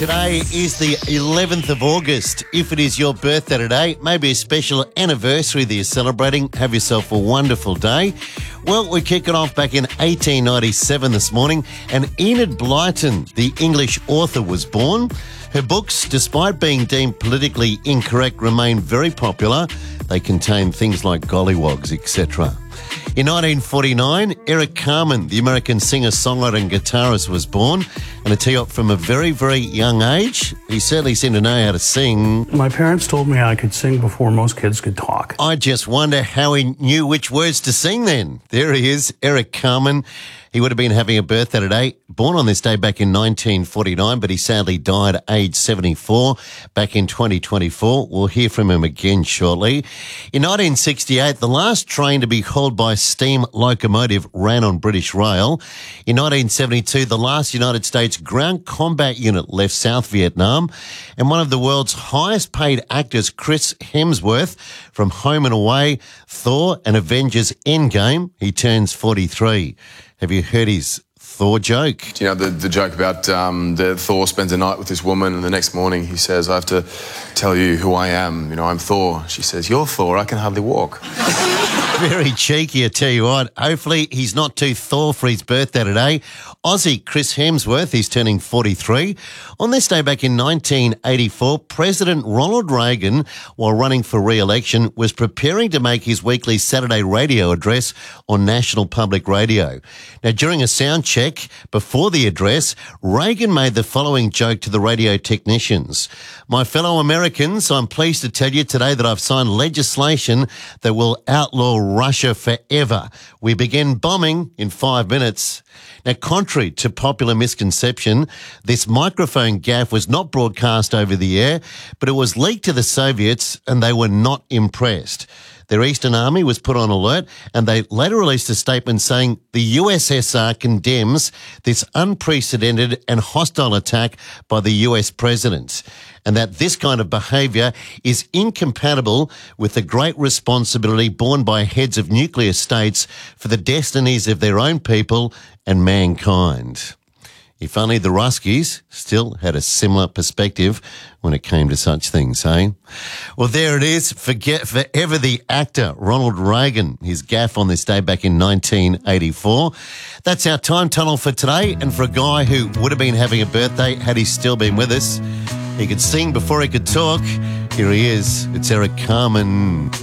Today is the 11th of August. If it is your birthday today, maybe a special anniversary that you're celebrating, have yourself a wonderful day. Well, we kick it off back in 1897 this morning, and Enid Blyton, the English author, was born. Her books, despite being deemed politically incorrect, remain very popular. They contain things like gollywogs, etc. In 1949, Eric Carmen, the American singer, songwriter and guitarist, was born. And to tee up from a very, very young age, he certainly seemed to know how to sing. My parents told me I could sing before most kids could talk. I just wonder how he knew which words to sing then. There he is, Eric Carmen. He would have been having a birthday today, born on this day back in 1949, but he sadly died at age 74 back in 2024. We'll hear from him again shortly. In 1968, the last train to be hauled by steam locomotive ran on British Rail. In 1972, the last United States ground combat unit left South Vietnam. And one of the world's highest paid actors, Chris Hemsworth, from Home and Away, Thor and Avengers Endgame, he turns 43. Have you heard his Thor joke? Do you know the joke about that Thor spends a night with this woman and the next morning he says, I have to tell you who I am. You know, I'm Thor. She says, you're Thor, I can hardly walk. Very cheeky, I tell you what. Hopefully he's not too Thor for his birthday today. Aussie Chris Hemsworth, he's turning 43. On this day back in 1984, President Ronald Reagan, while running for re-election, was preparing to make his weekly Saturday radio address on National Public Radio. Now, during a sound check before the address, Reagan made the following joke to the radio technicians. My fellow Americans, I'm pleased to tell you today that I've signed legislation that will outlaw Russia forever. We begin bombing in 5 minutes. Now, contrary to popular misconception, this microphone gaffe was not broadcast over the air, but it was leaked to the Soviets and they were not impressed. Their Eastern Army was put on alert and they later released a statement saying the USSR condemns this unprecedented and hostile attack by the US president, and that this kind of behaviour is incompatible with the great responsibility borne by heads of nuclear states for the destinies of their own people and mankind. If only the Ruskies still had a similar perspective when it came to such things, eh? Well, there it is. Forget forever the actor Ronald Reagan, his gaffe on this day back in 1984. That's our time tunnel for today. And for a guy who would have been having a birthday had he still been with us, he could sing before he could talk. Here he is. It's Eric Carmen.